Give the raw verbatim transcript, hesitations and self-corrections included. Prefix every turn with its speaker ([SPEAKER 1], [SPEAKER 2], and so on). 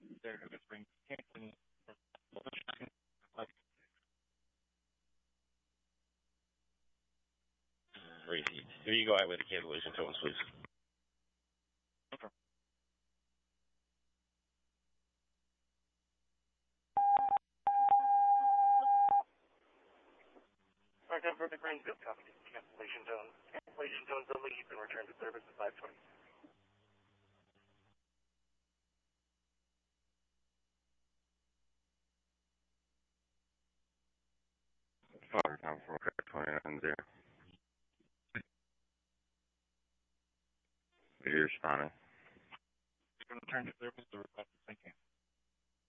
[SPEAKER 1] Service brings canceling.
[SPEAKER 2] Repeat. Here you go out with the cancellation tones, please.
[SPEAKER 1] Alright, time for the Greenfield copy. Cancellation tones. Cancellation tones only. You can return to service at five twenty.
[SPEAKER 2] Father, time for twenty-nine zero. You're responding.
[SPEAKER 1] You can return to service to request the same cancel.